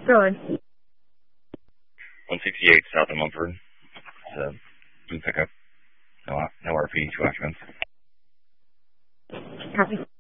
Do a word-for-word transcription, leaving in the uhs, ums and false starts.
Road. one sixty-eight south of Mumford. It's a blue pickup. No, no R P, two occupants. Copy.